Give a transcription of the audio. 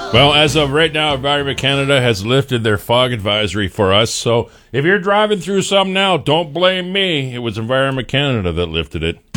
Well, as of right now, Environment Canada has lifted their fog advisory for us. So if you're driving through some now, don't blame me. It was Environment Canada that lifted it.